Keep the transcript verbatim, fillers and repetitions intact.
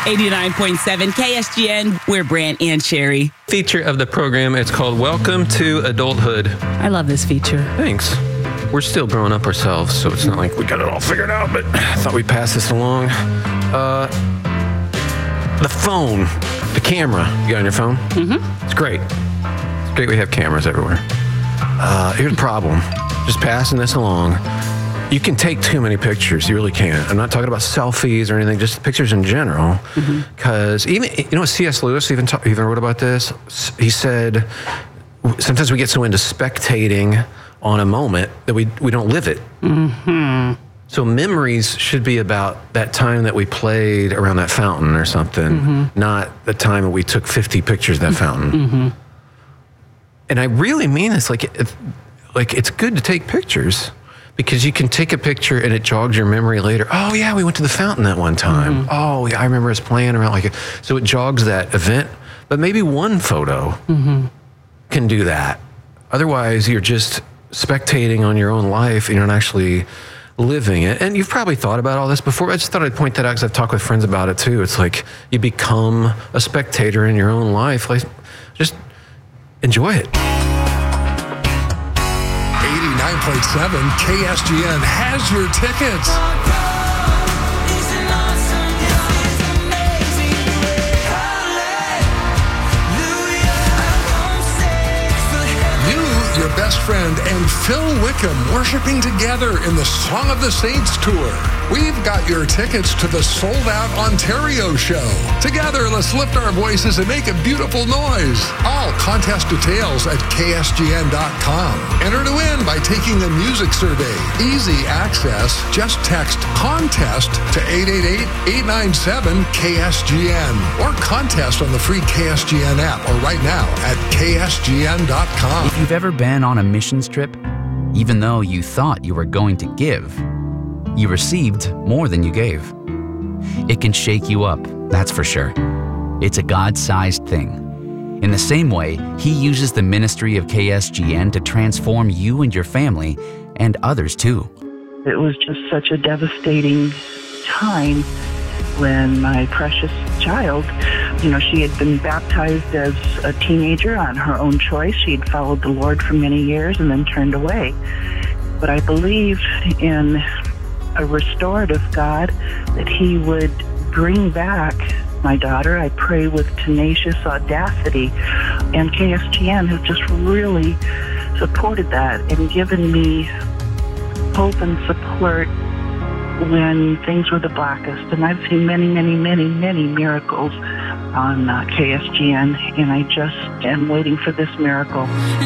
eighty-nine point seven K S G N. We're Brant and Sherry. Feature of the program, it's called Welcome to Adulthood. I love this feature. Thanks. We're still growing up ourselves, so it's not like we got it all figured out, but I thought we'd pass this along. Uh, the phone, the camera, you got on your phone? Mm-hmm. It's great. It's great we have cameras everywhere. Uh, here's the problem. Just passing this along. You can take too many pictures. You really can. I'm not talking about selfies or anything, just pictures in general. Because mm-hmm. even, you know, C S Lewis even, talk, even wrote about this. He said, sometimes we get so into spectating on a moment that we, we don't live it. Mm-hmm. So memories should be about that time that we played around that fountain or something, mm-hmm. not the time that we took fifty pictures of that fountain. Mm-hmm. And I really mean this, like, it, like it's good to take pictures. Because you can take a picture and it jogs your memory later. Oh, yeah, we went to the fountain that one time. Mm-hmm. Oh, yeah, I remember us playing around like it. So it jogs that event. But maybe one photo mm-hmm. can do that. Otherwise, you're just spectating on your own life and you're not actually living it. And you've probably thought about all this before. I just thought I'd point that out because I've talked with friends about it too. It's like you become a spectator in your own life. Like, just enjoy it. eighty-nine point seven K S G N has your tickets. You, your best friend, and Phil Wickham worshiping together in the Song of the Saints tour. We've got your tickets to the sold-out Ontario show. Together, let's lift our voices and make a beautiful noise. All contest details at K S G N dot com. Enter to win by taking a music survey. Easy access. Just text CONTEST to eight eight eight, eight nine seven, K S G N or contest on the free K S G N app or right now at K S G N dot com. If you've ever been on a missions trip, even though you thought you were going to give, you received more than you gave. It can shake you up, that's for sure. It's a God-sized thing. In the same way, He uses the ministry of K S G N to transform you and your family and others too. It was just such a devastating time when my precious child, you know, she had been baptized as a teenager on her own choice. She had followed the Lord for many years and then turned away. But I believe in a restorative God, that He would bring back my daughter. I pray with tenacious audacity, and K S G N has just really supported that and given me hope and support when things were the blackest. And I've seen many, many, many, many miracles on uh, K S G N, and I just am waiting for this miracle.